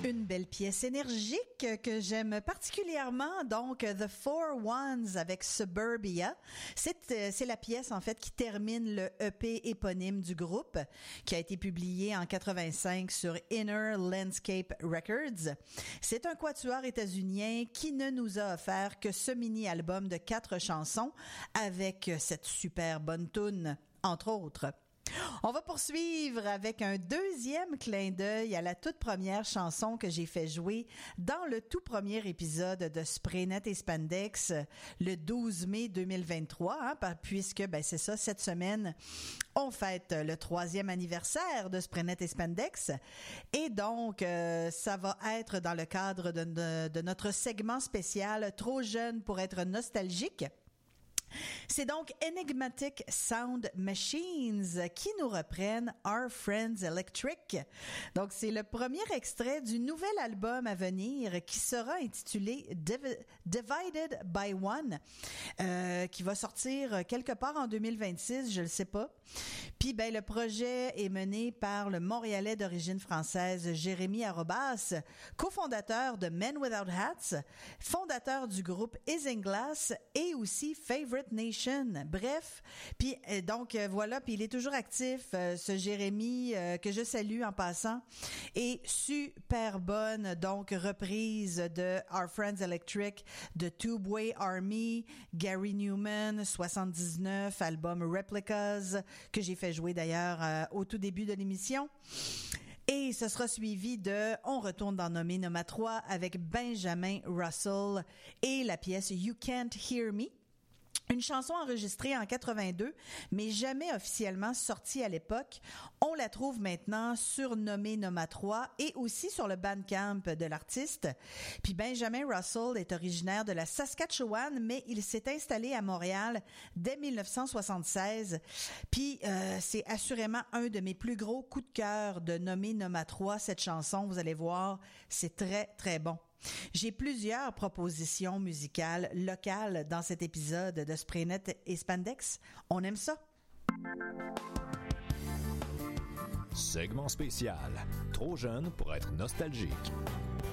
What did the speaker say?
Une belle pièce énergique que j'aime particulièrement, donc The Four Ones avec Suburbia. C'est la pièce en fait qui termine le EP éponyme du groupe qui a été publié en 85 sur Inner Landscape Records. C'est un quatuor états-unien qui ne nous a offert que ce mini-album de 4 chansons avec cette super bonne toune, entre autres. On va poursuivre avec un deuxième clin d'œil à la toute première chanson que j'ai fait jouer dans le tout premier épisode de Spraynet et Spandex le 12 mai 2023, puisque c'est ça, cette semaine, on fête le 3e anniversaire de Spraynet et Spandex. Et donc, ça va être dans le cadre de notre segment spécial « Trop jeune pour être nostalgique ». C'est donc Enigmatic Sound Machines qui nous reprennent Our Friends Electric. Donc, c'est le premier extrait du nouvel album à venir qui sera intitulé Divided by One, qui va sortir quelque part en 2026, je le sais pas. Puis, le projet est mené par le Montréalais d'origine française Jérémy Arobas, cofondateur de Men Without Hats, fondateur du groupe Isinglass et aussi Favorite Nation. Bref, puis donc voilà, puis il est toujours actif, ce Jérémy que je salue en passant. Et super bonne donc reprise de Our Friends Electric de Tubeway Army, Gary Newman 79, album Replicas que j'ai fait jouer d'ailleurs au tout début de l'émission. Et ce sera suivi de On retourne dans Nomé Noma 3 avec Benjamin Russell et la pièce You Can't Hear Me. Une chanson enregistrée en 82, mais jamais officiellement sortie à l'époque. On la trouve maintenant sur Nomé Noma 3 et aussi sur le Bandcamp de l'artiste. Puis Benjamin Russell est originaire de la Saskatchewan, mais il s'est installé à Montréal dès 1976. Puis c'est assurément un de mes plus gros coups de cœur de Nomé Noma 3, cette chanson. Vous allez voir, c'est très, très bon. J'ai plusieurs propositions musicales locales dans cet épisode de Spraynet et Spandex. On aime ça. Segment spécial. Trop jeune pour être nostalgique.